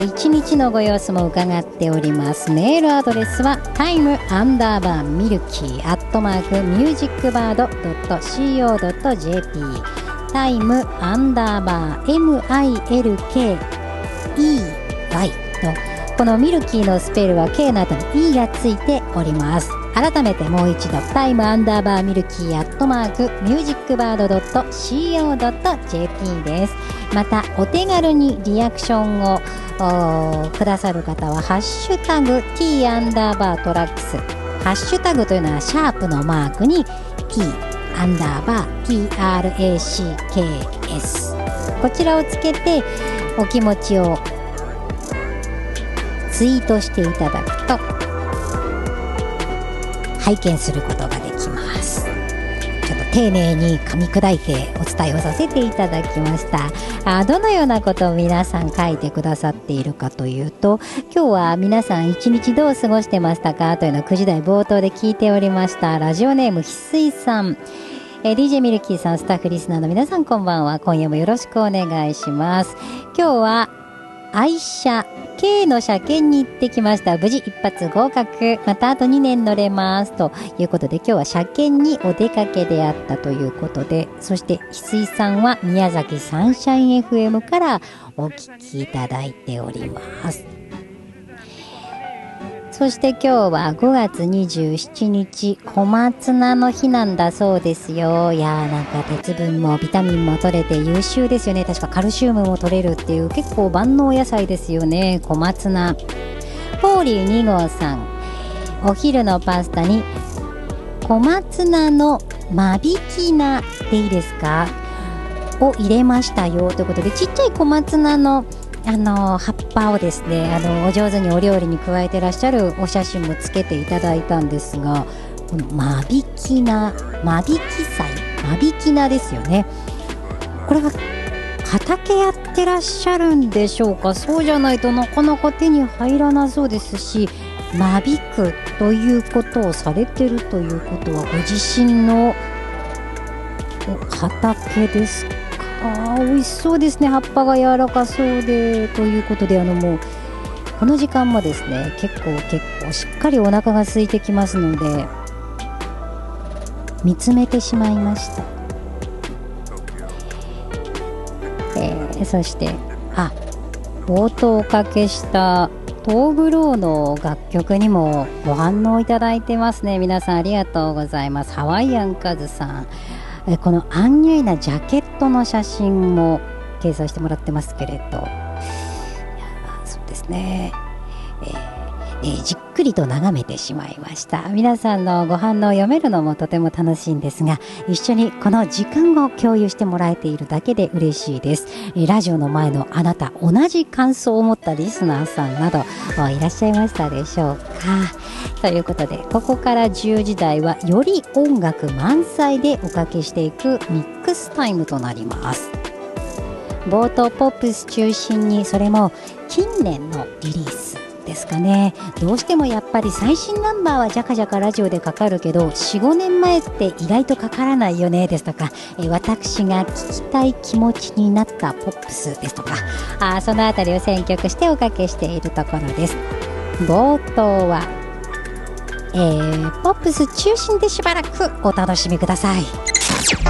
一日のご様子も伺っております。メールアドレスは time_milky@musicbird.co.jp time_milky と、このミルキーのスペルは K の後に E がついております。改めてもう一度 time_milky@musicbird.co.jp です。またお手軽にリアクションをくださる方はハッシュタグ T_トラックス、ハッシュタグというのはシャープのマークに T_TRACKS、 こちらをつけてお気持ちをツイートしていただくと拝見することができます。ちょっと丁寧に噛み砕いてお伝えをさせていただきました。どのようなことを皆さん書いてくださっているかというと、今日は皆さん一日どう過ごしてましたかというのを9時台冒頭で聞いておりました。ラジオネーム翡翠さん、DJ ミルキーさん、スタッフリスナーの皆さんこんばんは。今夜もよろしくお願いします。今日は愛車 K の車検に行ってきました。無事一発合格、またあと2年乗れますということで、今日は車検にお出かけであったということで、そして翡翠さんは宮崎サンシャイン FM からお聞きいただいております。そして今日は5月27日小松菜の日なんだそうですよ。いやー、なんか鉄分もビタミンも取れて優秀ですよね。確かカルシウムも取れるっていう結構万能野菜ですよね、小松菜。ホーリー2号さん、お昼のパスタに小松菜の間引き菜でいいですかを入れましたよということで、ちっちゃい小松菜の葉っぱをですね、お上手にお料理に加えてらっしゃるお写真もつけていただいたんですが、この間引き菜、間引き菜、間引き菜ですよね。これは畑やってらっしゃるんでしょうか。そうじゃないとなかなか手に入らなそうですし、間引くということをされてるということはご自身の畑ですか。美味しそうですね。葉っぱが柔らかそうでということで、もうこの時間もですね、結構しっかりお腹が空いてきますので見つめてしまいました。そして冒頭おかけしたトーブローの楽曲にもご反応いただいてますね。皆さんありがとうございます。ハワイアンカズさん、このアンニュイなジャケットの写真も掲載してもらってますけれど、いやそうですね、じっくりと眺めてしまいました。皆さんのご反応を読めるのもとても楽しいんですが、一緒にこの時間を共有してもらえているだけで嬉しいです。ラジオの前のあなた、同じ感想を持ったリスナーさんなどいらっしゃいましたでしょうか。ということで、ここから10時台はより音楽満載でおかけしていくミックスタイムとなります。冒頭ポップス中心に、それも近年のリリースですかね。どうしてもやっぱり最新ナンバーはジャカジャカラジオでかかるけど 4,5 年前って意外とかからないよねですとか、私が聞きたい気持ちになったポップスですとか、そのあたりを選曲しておかけしているところです。冒頭は、ポップス中心でしばらくお楽しみください。